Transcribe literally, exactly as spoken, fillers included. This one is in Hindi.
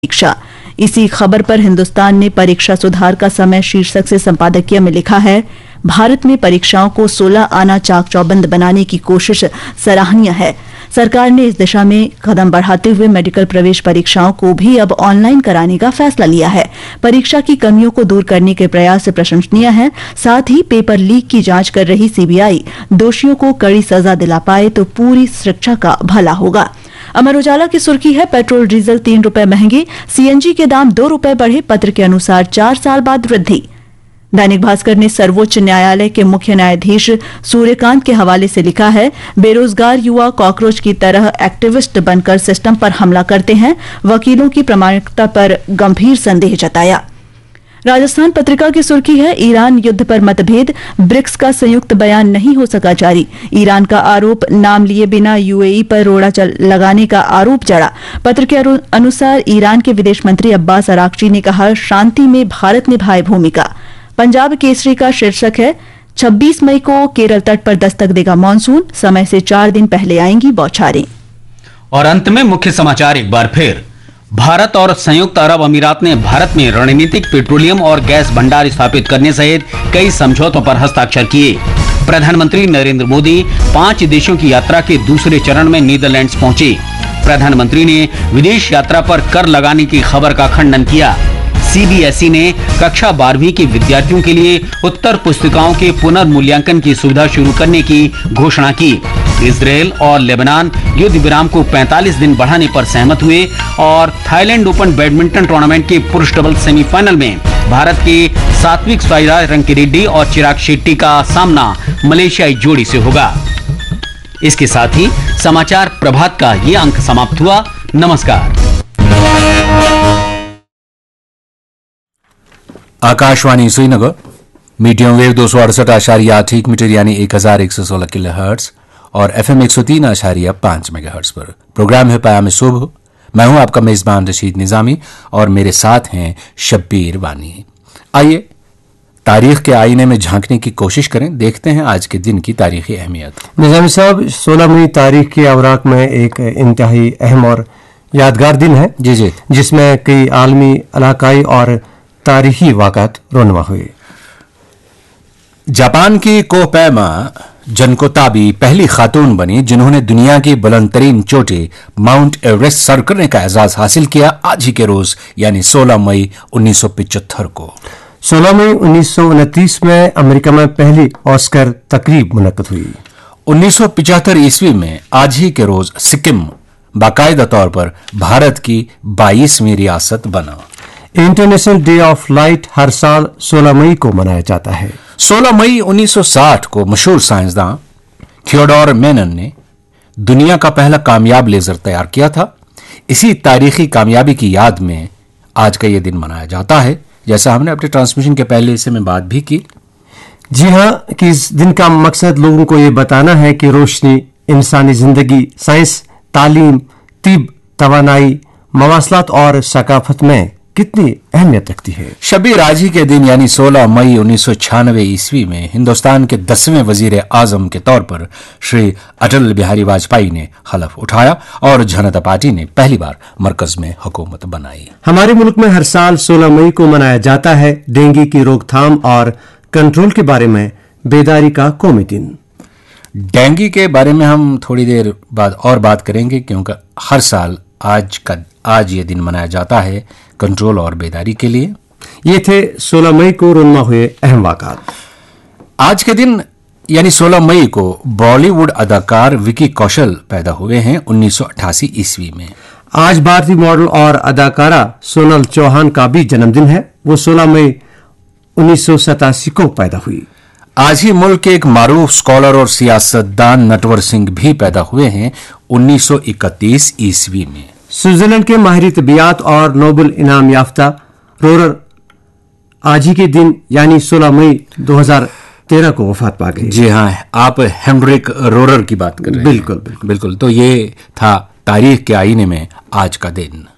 परीक्षा। इसी खबर पर हिंदुस्तान ने परीक्षा सुधार का समय शीर्षक से संपादकीय में लिखा है, भारत में परीक्षाओं को सोलह आना चाक चौबंद बनाने की कोशिश सराहनीय है। सरकार ने इस दिशा में कदम बढ़ाते हुए मेडिकल प्रवेश परीक्षाओं को भी अब ऑनलाइन कराने का फैसला लिया है। परीक्षा की कमियों को दूर करने के प्रयास प्रशंसनीय है। साथ ही पेपर लीक की जांच कर रही सीबीआई दोषियों को कड़ी सजा दिला पाए तो पूरी शिक्षा का भला होगा। अमर उजाला की सुर्खी है, पेट्रोल डीजल तीन रुपए महंगे, सीएनजी के दाम दो रुपए बढ़े, पत्र के अनुसार चार साल बाद वृद्धि। दैनिक भास्कर ने सर्वोच्च न्यायालय के मुख्य न्यायाधीश सूर्यकांत के हवाले से लिखा है, बेरोजगार युवा कॉकरोच की तरह एक्टिविस्ट बनकर सिस्टम पर हमला करते हैं, वकीलों की प्रामाणिकता पर गंभीर संदेह जताया। राजस्थान पत्रिका की सुर्खी है, ईरान युद्ध पर मतभेद, ब्रिक्स का संयुक्त बयान नहीं हो सका जारी। ईरान का आरोप, नाम लिए बिना यूएई पर रोड़ा लगाने का आरोप जड़ा। पत्र के अनुसार ईरान के विदेश मंत्री अब्बास अराक्ची ने कहा, शांति में भारत निभाए भूमिका। पंजाब केसरी का शीर्षक है, छब्बीस मई को केरल तट पर दस्तक देगा मानसून, समय से चार दिन पहले आएंगी बौछारें। और अंत में मुख्य समाचार एक बार फिर, भारत और संयुक्त अरब अमीरात ने भारत में रणनीतिक पेट्रोलियम और गैस भंडार स्थापित करने सहित कई समझौतों पर हस्ताक्षर किए। प्रधानमंत्री नरेंद्र मोदी पांच देशों की यात्रा के दूसरे चरण में नीदरलैंड्स पहुंचे। प्रधानमंत्री ने विदेश यात्रा पर कर लगाने की खबर का खंडन किया। सीबीएसई ने कक्षा बारहवीं के विद्यार्थियों के लिए उत्तर पुस्तिकाओं के पुनर्मूल्यांकन की सुविधा शुरू करने की घोषणा की। इजरायल और लेबनान युद्ध विराम को पैंतालीस दिन बढ़ाने पर सहमत हुए। और थाईलैंड ओपन बैडमिंटन टूर्नामेंट के पुरुष डबल सेमीफाइनल में भारत के सात्विक साईराज रंकीरेड्डी और चिराग शेट्टी का सामना मलेशियाई जोड़ी से होगा। इसके साथ ही समाचार प्रभात का ये अंक समाप्त हुआ। नमस्कार। आकाशवाणी श्रीनगर, मीडियम वेव दो सौ अड़सठ आशारिया आठ मीटर यानी एक हजार एक सौ सोलह किलो हर्ट्ज और एफएम एक सौ तीन आशारिया पांच मेगा हर्ट्ज पर प्रोग्राम है पयाम सुबह। मैं हूं आपका मेजबान रशीद निजामी और मेरे साथ हैं शब्बीर वानी। आइए तारीख के आईने में झांकने की कोशिश करें, देखते हैं आज के दिन की तारीखी अहमियत। निजामी साहब, सोलह मई तारीख के अवराक में एक इंतहाई अहम और यादगार दिन है जी जी जिसमें कई आलमी, इलाकाई और तारीखी वाक़ात रोनुमा हुए। जापान की कोहपैमा जनकोताबी पहली खातून बनी जिन्होंने दुनिया की बुलंदतरीन चोटी माउंट एवरेस्ट सर करने का एजाज हासिल किया आज ही के रोज यानी सोलह मई उन्नीस सौ पिचहत्तर को। सोलह मई उन्नीस सौ उनतीस में अमेरिका में पहली ऑस्कर तकरीब मुनक्कद हुई। उन्नीस सौ पिचहत्तर ईस्वी में आज ही के रोज सिक्किम बाकायदा तौर पर भारत की बाईसवीं रियासत बना। इंटरनेशनल डे ऑफ लाइट हर साल सोलह मई को मनाया जाता है। सोलह मई उन्नीस सौ साठ को मशहूर साइंसदान थियोडोर मेनन ने दुनिया का पहला कामयाब लेजर तैयार किया था। इसी तारीखी कामयाबी की याद में आज का यह दिन मनाया जाता है, जैसा हमने अपने ट्रांसमिशन के पहले हिस्से में बात भी की। जी हाँ, कि इस दिन का मकसद लोगों को यह बताना है कि रोशनी इंसानी जिंदगी, साइंस, तालीम, तिब, तवानाई, मवासलात और सकाफत में कितनी अहमियत रखती है। शबीर आज ही के दिन यानी सोलह मई उन्नीस सौ छियानवे ईस्वी में हिंदुस्तान के दसवें वजीर आजम के तौर पर श्री अटल बिहारी वाजपेयी ने हलफ उठाया और जनता पार्टी ने पहली बार मरकज में हुकूमत बनाई। हमारे मुल्क में हर साल सोलह मई को मनाया जाता है डेंगू की रोकथाम और कंट्रोल के बारे में बेदारी का कौमी दिन। डेंगू के बारे में हम थोड़ी देर बाद और बात करेंगे, क्योंकि हर साल आज का आज ये दिन मनाया जाता है कंट्रोल और बेदारी के लिए। ये थे सोलह मई को रोनमा हुए अहम वाक़ात। आज के दिन यानी सोलह मई को बॉलीवुड अदाकार विकी कौशल पैदा हुए हैं उन्नीस सौ अट्ठासी ईस्वी में। आज भारतीय मॉडल और अदाकारा सोनल चौहान का भी जन्मदिन है। वो सोलह मई उन्नीस सौ सतासी को पैदा हुई। आज ही मुल्क के एक मारूफ स्कॉलर और सियासतदान नटवर सिंह भी पैदा हुए हैं उन्नीस सौ इकतीस ईस्वी में। स्विट्जरलैंड के माहिर तबियात और नोबेल इनाम याफ्ता रोरर आज ही के दिन यानी सोलह मई दो हजार तेरह को वफात पा गए। जी हाँ, आप हेनरिक रोरर की बात कर रहे हैं। बिल्कुल बिल्कुल बिल्कुल। तो ये था तारीख के आईने में आज का दिन।